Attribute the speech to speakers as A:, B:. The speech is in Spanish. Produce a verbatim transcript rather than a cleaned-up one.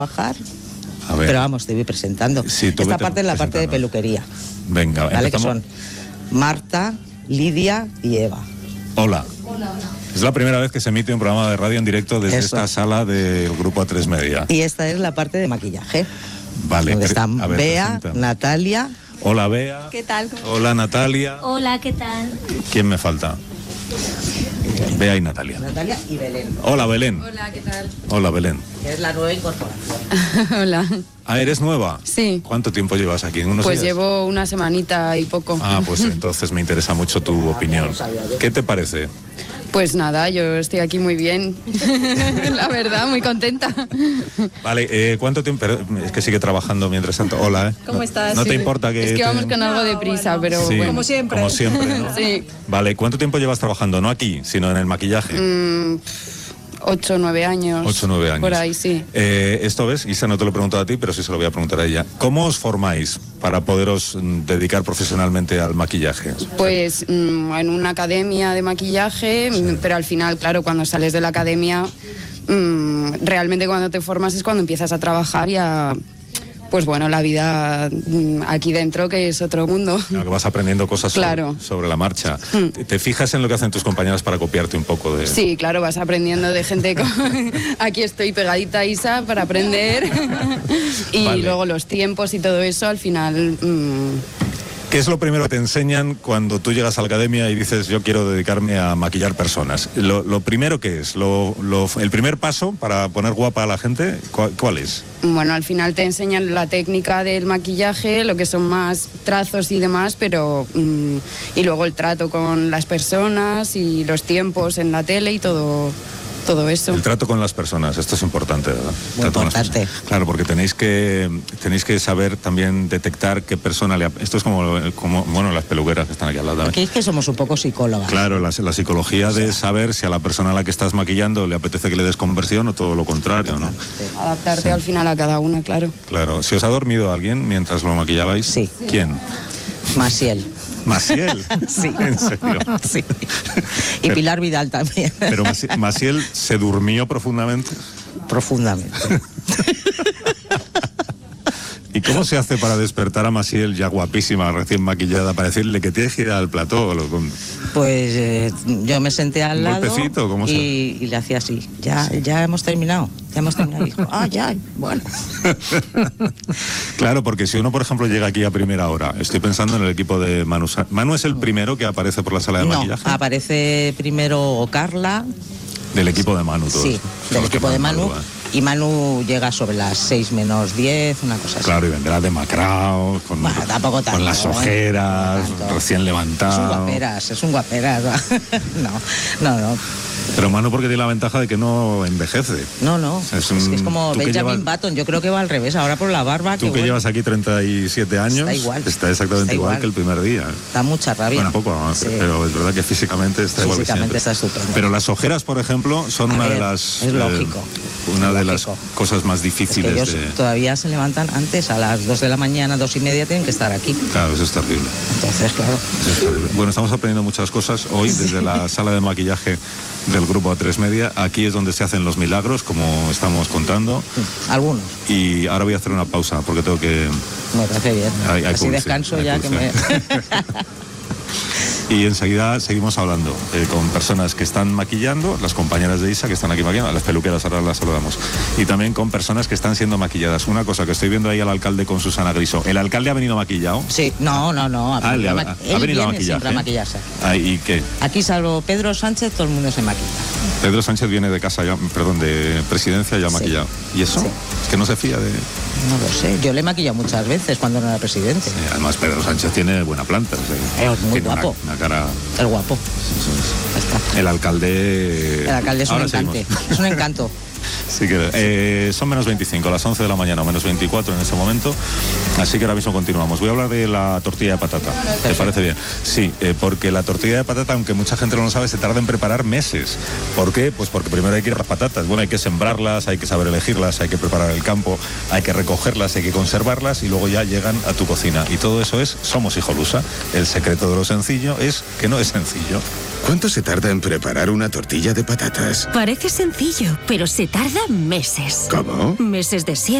A: trabajar,
B: A ver.
A: pero vamos, te voy presentando.
B: Sí, tú
A: Esta
B: vete
A: parte es la parte de
B: presentándonos.
A: peluquería,
B: Venga,
A: ¿vale? Que
B: empezamos.
A: son Marta, Lidia y Eva.
B: Hola. Es la primera vez que se emite un programa de radio en directo desde
A: Eso.
B: esta sala del Grupo A tres Media.
A: Y esta es la parte de maquillaje,
B: Vale.
A: donde
B: pre-
A: están
B: a ver,
A: Bea,
B: presenta.
A: Natalia.
B: Hola, Bea.
C: ¿Qué tal?
B: Hola, Natalia.
C: Hola, ¿qué tal?
B: ¿Quién me falta? Bea y Natalia.
A: Natalia y Belén,
B: Hola, Belén.
D: Hola, ¿qué tal?
B: Hola, Belén.
A: que es la nueva incorporación.
D: Hola.
B: Ah, ¿eres nueva?
D: Sí.
B: ¿Cuánto tiempo llevas aquí? ¿Unos
D: Pues
B: días?
D: llevo una semanita y poco.
B: Ah, pues entonces me interesa mucho tu opinión. ¿Qué te parece?
D: Pues nada, yo estoy aquí muy bien. La verdad, muy contenta.
B: Vale, eh, ¿cuánto tiempo? Pero es que sigue trabajando mientras tanto. Hola, ¿eh?
E: ¿Cómo
B: No-
E: estás?
B: ¿No te
E: Sí.
B: importa que...?
D: Es que
B: te-
D: vamos con algo de prisa, pero
B: Sí,
D: bueno.
E: Como siempre.
B: Como siempre, ¿no?
D: Sí.
B: Vale, ¿cuánto tiempo llevas trabajando? No aquí, sino en el maquillaje.
D: Mm, ocho, nueve años.
B: Ocho, nueve años.
D: Por ahí, sí.
B: Eh, esto ves, Isa, no te lo he preguntado a ti, pero sí se lo voy a preguntar a ella. ¿Cómo os formáis para poderos mm, dedicar profesionalmente al maquillaje?
D: Pues mm, en una academia de maquillaje, mm, pero al final, claro, cuando sales de la academia, mm, realmente cuando te formas es cuando empiezas a trabajar y a... Pues bueno, la vida mm, aquí dentro, que es otro mundo.
B: Claro, que vas aprendiendo cosas sobre,
D: Claro.
B: sobre la marcha.
D: Mm.
B: ¿Te, te fijas en lo que hacen tus compañeras para copiarte un poco de...?
D: Sí, claro, vas aprendiendo de gente. Con... Aquí estoy pegadita a Isa para aprender. Y
B: Vale.
D: luego los tiempos y todo eso, al final. mmm,
B: ¿Qué es lo primero que te enseñan cuando tú llegas a la academia y dices yo quiero dedicarme a maquillar personas? Lo, lo primero que es, lo, lo- el primer paso para poner guapa a la gente, ¿cuál, cuál es?
D: Bueno, al final te enseñan la técnica del maquillaje, lo que son más trazos y demás, pero. mmm, y luego el trato con las personas y los tiempos en la tele y todo. Todo eso.
B: El trato con las personas, esto es importante, ¿verdad?
A: Muy
B: Trato con las
A: importante.
B: personas. Claro, porque tenéis que tenéis que saber también detectar qué persona le... ap- Esto es como, como bueno, las peluqueras que están aquí al lado también.
A: Aquí es que somos un poco psicólogas.
B: Claro, la, la psicología de saber si a la persona a la que estás maquillando le apetece que le des conversión o todo lo contrario, ¿no?
D: Adaptarte al final a cada una, claro.
B: Claro. ¿Si os ha dormido alguien mientras lo maquillabais?
A: Sí.
B: ¿Quién?
A: Maciel.
B: ¿Maciel?
A: Sí.
B: ¿En serio?
A: Sí. Y Pilar Vidal también.
B: Pero Masi- Maciel se durmió profundamente.
A: Profundamente.
B: ¿Y cómo se hace para despertar a Maciel ya guapísima, recién maquillada, para decirle que tienes que ir al plató? Lo- con-
A: Pues eh, yo me senté al
B: ¿Un
A: lado
B: golpecito? ¿Cómo se-
A: y, y le hacía así. Ya, ya hemos terminado. Ya hemos terminado. Y dijo, ah, ya, bueno.
B: Claro, porque si uno, por ejemplo, llega aquí a primera hora, estoy pensando en el equipo de Manu. Sa- Manu es el primero que aparece por la sala de
A: No,
B: maquillaje.
A: aparece primero Carla,
B: Del equipo de Manu, todos.
A: sí,
B: Son
A: del
B: los que
A: equipo de
B: más
A: Manu.
B: madrugan.
A: Y Manu llega sobre las seis menos diez, una cosa así.
B: Claro, y vendrá demacrado, con,
A: Bueno, tampoco tanto,
B: con las
A: ¿eh?
B: ojeras,
A: No tanto.
B: recién
A: Es un
B: levantado.
A: guaperas, es un guaperas. no, no, no.
B: Pero Manu porque tiene la ventaja de que no envejece.
A: No, no.
B: Es
A: Es,
B: un-
A: que es como
B: tú que
A: Benjamin
B: llevas-
A: Button. Yo creo que va al revés. Ahora por la barba.
B: Tú
A: que
B: que
A: bueno,
B: llevas aquí treinta y siete años,
A: Está igual.
B: está exactamente
A: Está
B: igual,
A: igual.
B: que el primer día.
A: Da mucha rabia.
B: Bueno, poco,
A: Sí.
B: pero es verdad que físicamente está igual que
A: Físicamente
B: siempre.
A: está estupendo.
B: Pero las ojeras, por ejemplo, son
A: A
B: una de
A: ver,
B: las...
A: es lógico.
B: una
A: Es
B: de las
A: lógico.
B: cosas más
A: Es que
B: difíciles
A: ellos
B: de...
A: todavía se levantan antes, a las dos de la mañana, dos y media, tienen que estar aquí.
B: Claro, eso es terrible.
A: Entonces, claro.
B: Eso es terrible. Bueno, estamos aprendiendo muchas cosas hoy desde la sala de maquillaje del Grupo A tres Media. Aquí es donde se hacen los milagros, como estamos contando.
A: Algunos.
B: Y ahora voy a hacer una pausa porque tengo que...
A: Me parece bien.
B: Hay- hay
A: Así
B: publicidad,
A: descanso
B: hay
A: ya que me...
B: publicidad. Y enseguida seguimos hablando eh, con personas que están maquillando, las compañeras de Isa que están aquí maquillando, a las peluqueras ahora las saludamos, y también con personas que están siendo maquilladas. Una cosa que estoy viendo ahí al alcalde con Susana Griso. ¿El alcalde ha venido maquillado?
A: Sí, no, no, no.
B: Ah, le ha-
A: ma-
B: ha
A: él
B: venido a
A: viene siempre a
B: maquillaje.
A: maquillarse.
B: Ah, ¿y qué?
A: Aquí, salvo Pedro Sánchez, todo el mundo se maquilla.
B: Pedro Sánchez viene de casa ya, perdón, de presidencia ya
A: Sí.
B: maquillado. ¿Y eso?
A: Sí.
B: Es que no se fía de...
A: No lo sé. Yo le he maquillado muchas veces cuando no era presidente.
B: Eh, además Pedro Sánchez tiene buena planta. o sea,
A: Es muy
B: tiene una-
A: guapo.
B: Una, cara...
A: El guapo. Ya está.
B: El alcalde...
A: El alcalde es un
B: Ahora
A: encante.
B: seguimos.
A: Es un encanto.
B: Sí que, eh, son menos veinticinco, las once de la mañana, o menos veinticuatro en ese momento. Así que ahora mismo continuamos. Voy a hablar de la tortilla de patata. ¿Te parece bien? Sí, eh, porque la tortilla de patata, aunque mucha gente no lo sabe, se tarda en preparar meses. ¿Por qué? Pues porque primero hay que ir a las patatas. Bueno, hay que sembrarlas, hay que saber elegirlas, hay que preparar el campo, hay que recogerlas, hay que conservarlas y luego ya llegan a tu cocina. Y todo eso es Somos Hijolusa. El secreto de lo sencillo es que no es sencillo.
F: ¿Cuánto se tarda en preparar una tortilla de patatas?
G: Parece sencillo, pero se tarda
C: tarda meses.
E: ¿Cómo?
C: Meses de siempre.